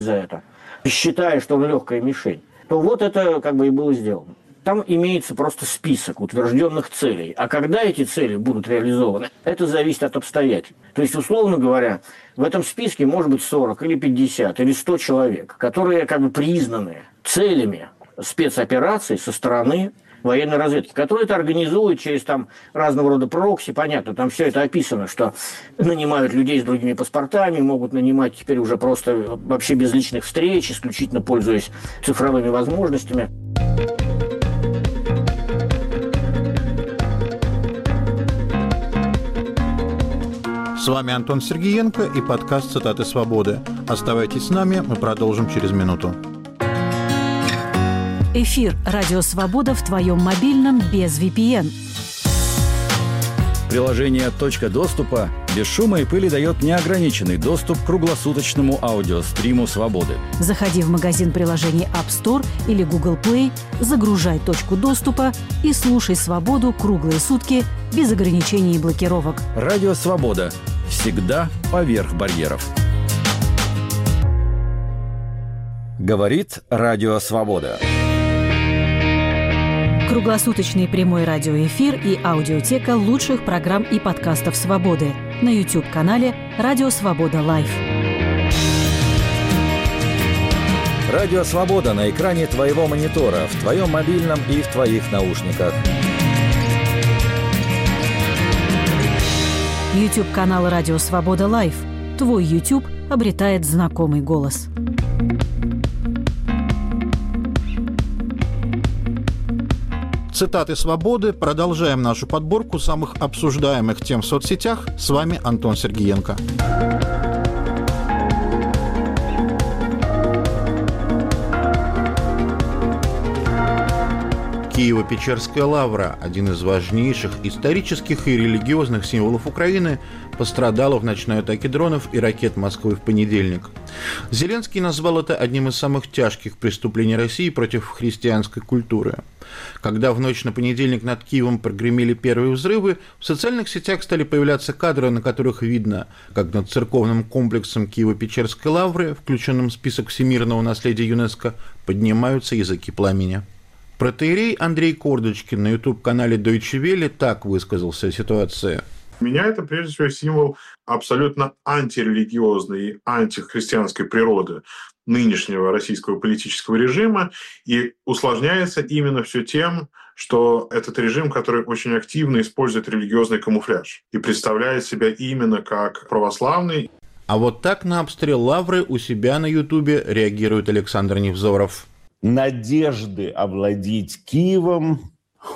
за это, считая, что он легкая мишень, то вот это как бы и было сделано. Там имеется просто список утвержденных целей. А когда эти цели будут реализованы, это зависит от обстоятельств. То есть, условно говоря, в этом списке может быть 40 или 50 или 100 человек, которые как бы признаны целями спецопераций со стороны военной разведки, которые это организуют через там разного рода прокси, понятно, там все это описано, что нанимают людей с другими паспортами, могут нанимать теперь уже просто вообще без личных встреч, исключительно пользуясь цифровыми возможностями. С вами Антон Сергеенко и подкаст «Цитаты свободы». Оставайтесь с нами, мы продолжим через минуту. Эфир «Радио Свобода» в твоем мобильном без VPN. Приложение «Точка доступа» без шума и пыли дает неограниченный доступ к круглосуточному аудиостриму «Свободы». Заходи в магазин приложений App Store или Google Play, загружай «Точку доступа» и слушай «Свободу» круглые сутки без ограничений и блокировок. Радио «Свобода». Всегда поверх барьеров. Говорит Радио Свобода. Круглосуточный прямой радиоэфир и аудиотека лучших программ и подкастов «Свободы» на YouTube-канале «Радио Свобода Лайв». Радио Свобода на экране твоего монитора, в твоем мобильном и в твоих наушниках. YouTube-канал «Радио Свобода Лайв». Твой YouTube обретает знакомый голос. Цитаты свободы. Продолжаем нашу подборку самых обсуждаемых тем в соцсетях. С вами Антон Сергеенко. Киево-Печерская лавра, один из важнейших исторических и религиозных символов Украины, пострадала в ночной атаке дронов и ракет Москвы в понедельник. Зеленский назвал это одним из самых тяжких преступлений России против христианской культуры. Когда в ночь на понедельник над Киевом прогремели первые взрывы, в социальных сетях стали появляться кадры, на которых видно, как над церковным комплексом Киево-Печерской лавры, включенным в список всемирного наследия ЮНЕСКО, поднимаются языки пламени. Протоиерей Андрей Кордочкин на YouTube-канале Deutsche Welle так высказался о ситуации. Меня это, прежде всего, символ абсолютно антирелигиозной и антихристианской природы нынешнего российского политического режима, и усложняется именно все тем, что этот режим, который очень активно использует религиозный камуфляж и представляет себя именно как православный. А вот так на обстрел лавры у себя на Ютубе реагирует Александр Невзоров. Надежды овладеть Киевом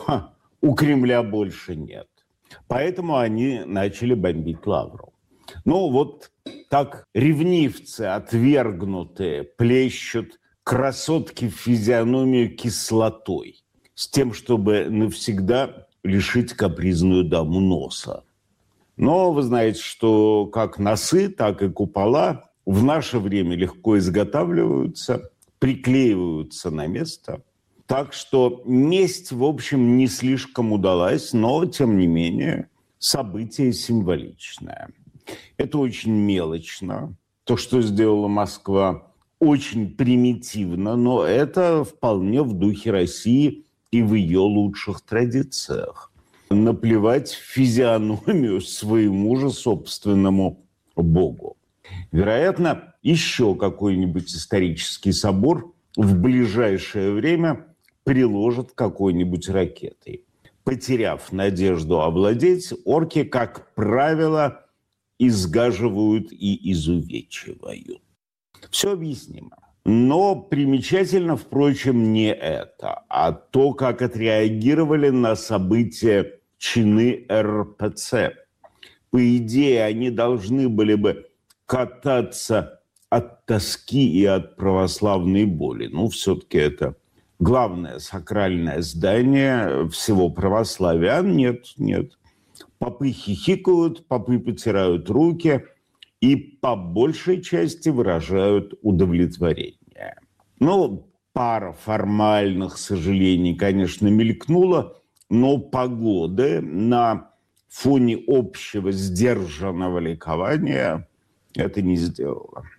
у Кремля больше нет. Поэтому они начали бомбить лавру. Ну вот так ревнивцы, отвергнутые, плещут красотки в физиономию кислотой с тем, чтобы навсегда лишить капризную даму носа. Но вы знаете, что как носы, так и купола в наше время легко изготавливаются, приклеиваются на место. Так что месть, в общем, не слишком удалась, но, тем не менее, событие символичное. Это очень мелочно. То, что сделала Москва, очень примитивно, но это вполне в духе России и в ее лучших традициях. Наплевать в физиономию своему же собственному Богу. Вероятно, еще какой-нибудь исторический собор в ближайшее время приложат какой-нибудь ракетой. Потеряв надежду овладеть, орки, как правило, изгаживают и изувечивают. Все объяснимо. Но примечательно, впрочем, не это, а то, как отреагировали на события чины РПЦ. По идее, они должны были бы кататься от тоски и от православной боли. Ну, все-таки это главное сакральное здание всего православия. А нет. Попы хихикают, попы потирают руки и по большей части выражают удовлетворение. Ну, пара формальных сожалений, конечно, мелькнула, но погоды на фоне общего сдержанного ликования это не сделала.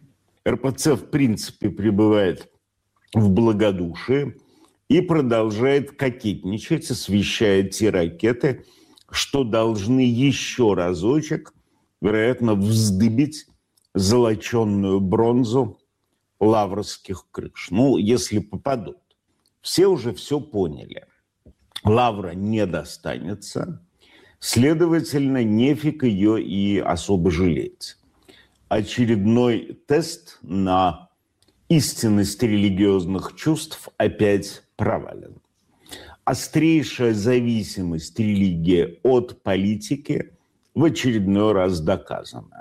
РПЦ, в принципе, пребывает в благодушии и продолжает кокетничать, освещая те ракеты, что должны еще разочек, вероятно, вздыбить золоченную бронзу лаврских крыш. Ну, если попадут. Все уже все поняли. Лавра не достанется, следовательно, нефиг ее и особо жалеть. Очередной тест на истинность религиозных чувств опять провален. Острейшая зависимость религии от политики в очередной раз доказана.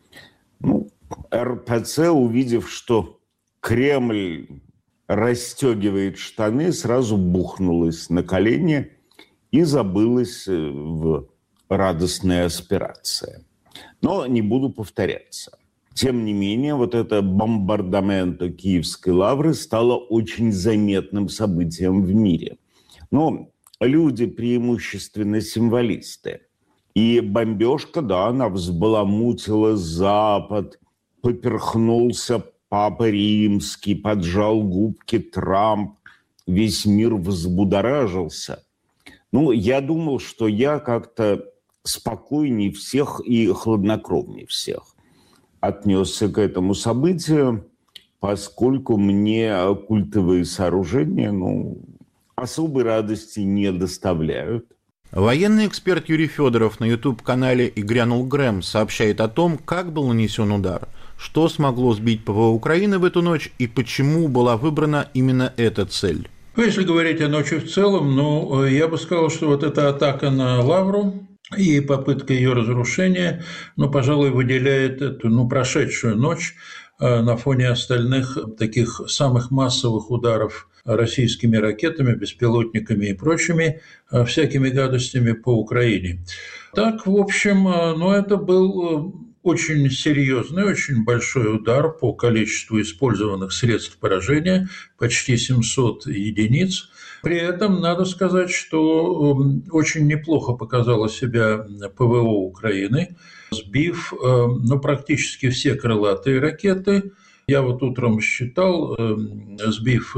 РПЦ, увидев, что Кремль расстегивает штаны, сразу бухнулась на колени и забылась в радостной аспирации. Но не буду повторяться. Тем не менее, вот это бомбардамento Киевской лавры стало очень заметным событием в мире. Но люди преимущественно символисты. И бомбежка, да, она взбаламутила Запад, поперхнулся Папа Римский, поджал губки Трамп, весь мир взбудоражился. Я думал, что я как-то спокойней всех и хладнокровней всех отнесся к этому событию, поскольку мне культовые сооружения, особой радости не доставляют. Военный эксперт Юрий Федоров на YouTube-канале «И грянул Грэм» сообщает о том, как был нанесен удар, что смогло сбить ПВО Украины в эту ночь и почему была выбрана именно эта цель. Если говорить о ночи в целом, я бы сказал, что вот эта атака на Лавру и попытка ее разрушения, пожалуй, выделяет эту, прошедшую ночь на фоне остальных таких самых массовых ударов российскими ракетами, беспилотниками и прочими всякими гадостями по Украине. Так, в общем, это был очень серьезный, очень большой удар по количеству использованных средств поражения, почти 700 единиц. При этом надо сказать, что очень неплохо показала себя ПВО Украины, сбив практически все крылатые ракеты. Я вот утром считал, сбив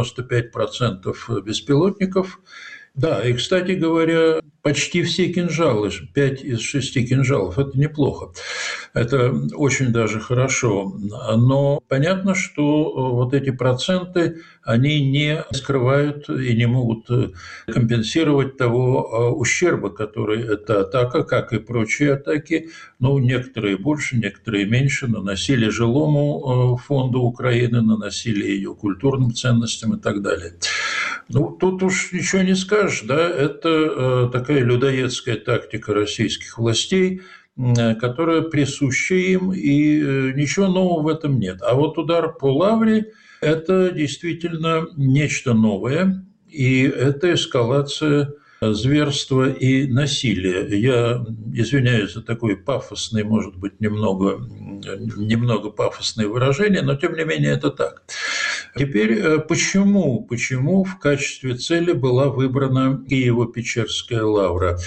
95% беспилотников. Да, и, кстати говоря, почти все кинжалы, 5 из 6 кинжалов, это неплохо. Это очень даже хорошо. Но понятно, что вот эти проценты, они не скрывают и не могут компенсировать того ущерба, который эта атака, как и прочие атаки, некоторые больше, некоторые меньше, наносили жилому фонду Украины, наносили ее культурным ценностям и так далее. Тут уж ничего не скажешь, да, это такая людоедская тактика российских властей, которая присуща им, и ничего нового в этом нет. А вот удар по Лавре – это действительно нечто новое, и это эскалация зверства и насилия. Я извиняюсь за такой пафосный, может быть, немного пафосное выражение, но тем не менее это так. Теперь почему в качестве цели была выбрана Киево-Печерская лавра?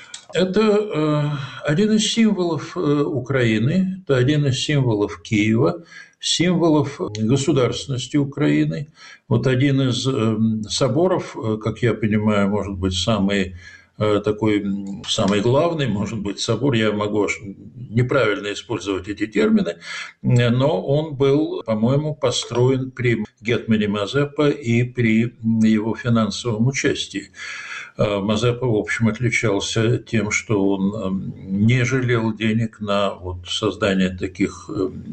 Это один из символов Украины, это один из символов Киева, символов государственности Украины. Вот один из соборов, как я понимаю, может быть, самый главный, может быть, собор, я могу неправильно использовать эти термины, но он был, по-моему, построен при гетмане Мазепа и при его финансовом участии. Мазепа, в общем, отличался тем, что он не жалел денег на создание таких...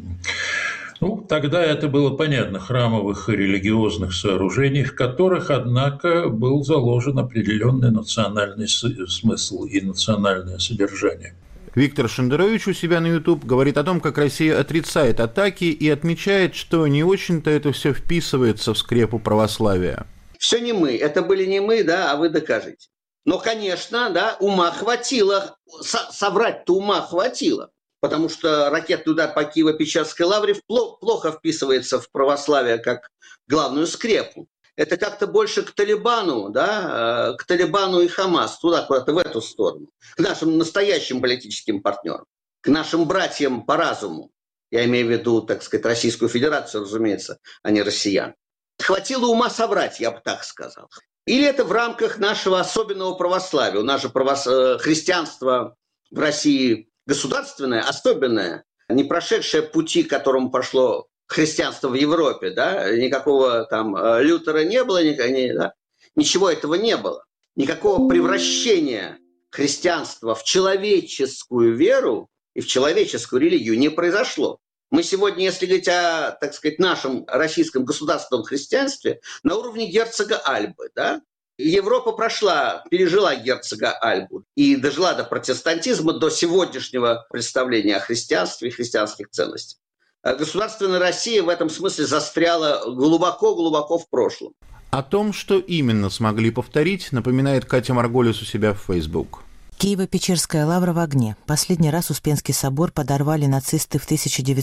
тогда это было понятно, храмовых и религиозных сооружений, в которых, однако, был заложен определенный национальный смысл и национальное содержание. Виктор Шендерович у себя на YouTube говорит о том, как Россия отрицает атаки и отмечает, что не очень-то это все вписывается в скрепу православия. Все не мы, это были не мы, да, а вы докажете. Но, конечно, да, ума хватило, соврать-то ума хватило. Потому что ракетный удар по Киево-Печерской лавре плохо вписывается в православие как главную скрепу. Это как-то больше к Талибану, да, к Талибану и Хамас, туда куда-то в эту сторону, к нашим настоящим политическим партнерам, к нашим братьям по разуму. Я имею в виду, так сказать, Российскую Федерацию, разумеется, а не россиян. Хватило ума соврать, я бы так сказал. Или это в рамках нашего особенного православия. У нас же христианство в России государственное, особенное, не прошедшее пути, к которому пошло христианство в Европе. Да? Никакого там Лютера не было, ничего этого не было. Никакого превращения христианства в человеческую веру и в человеческую религию не произошло. Мы сегодня, если говорить о, так сказать, нашем российском государственном христианстве, на уровне герцога Альбы, да? Европа пережила герцога Альбу и дожила до протестантизма, до сегодняшнего представления о христианстве и христианских ценностях. А государственная Россия в этом смысле застряла глубоко-глубоко в прошлом. О том, что именно смогли повторить, напоминает Катя Марголис у себя в Facebook. Киево-Печерская лавра в огне. Последний раз Успенский собор подорвали нацисты в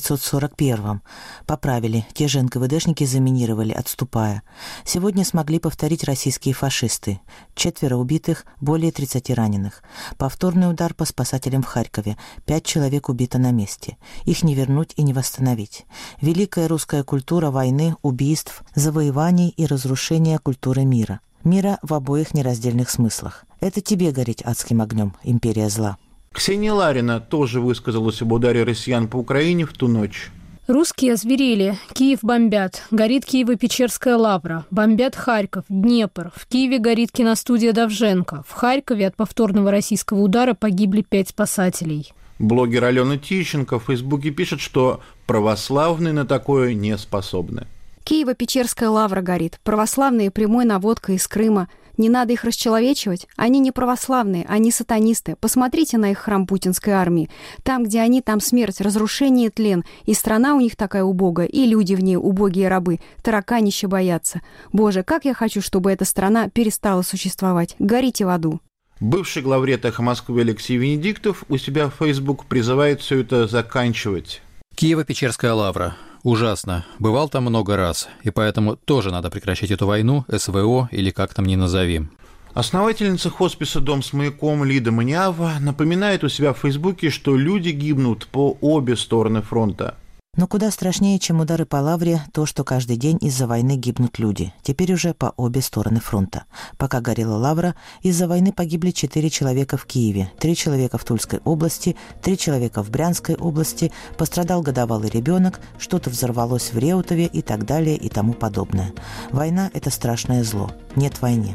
1941-м. Поправили. Те же НКВДшники заминировали, отступая. Сегодня смогли повторить российские фашисты. 4 убитых, более 30 раненых. Повторный удар по спасателям в Харькове. 5 человек убито на месте. Их не вернуть и не восстановить. Великая русская культура войны, убийств, завоеваний и разрушения культуры мира. Мира в обоих нераздельных смыслах. Это тебе гореть адским огнем, империя зла. Ксения Ларина тоже высказалась об ударе россиян по Украине в ту ночь. Русские озверели. Киев бомбят. Горит Киево-Печерская лавра. Бомбят Харьков, Днепр. В Киеве горит киностудия Довженко. В Харькове от повторного российского удара погибли 5 спасателей. Блогер Алена Тищенко в Фейсбуке пишет, что православные на такое не способны. Киево-Печерская лавра горит. Православные прямой наводкой из Крыма. Не надо их расчеловечивать. Они не православные, они сатанисты. Посмотрите на их храм путинской армии. Там, где они, там смерть, разрушение и тлен. И страна у них такая убогая, и люди в ней убогие рабы. Тараканище боятся. Боже, как я хочу, чтобы эта страна перестала существовать. Горите в аду. Бывший главред «Эхо Москвы» Алексей Венедиктов у себя в Facebook призывает все это заканчивать. Киево-Печерская лавра. Ужасно. Бывал там много раз, и поэтому тоже надо прекращать эту войну, СВО или как там ни назовем. Основательница хосписа «Дом с маяком» Лида Маниава напоминает у себя в Фейсбуке, что люди гибнут по обе стороны фронта. Но куда страшнее, чем удары по лавре, то, что каждый день из-за войны гибнут люди. Теперь уже по обе стороны фронта. Пока горела лавра, из-за войны погибли 4 человека в Киеве, 3 человека в Тульской области, 3 человека в Брянской области, пострадал годовалый ребенок, что-то взорвалось в Реутове и так далее и тому подобное. Война – это страшное зло. Нет войны.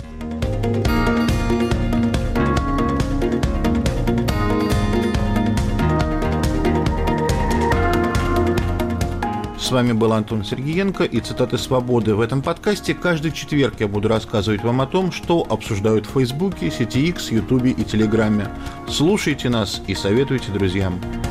С вами был Антон Сергеенко и «Цитаты свободы». В этом подкасте каждый четверг я буду рассказывать вам о том, что обсуждают в Фейсбуке, сети X, Ютубе и Телеграме. Слушайте нас и советуйте друзьям.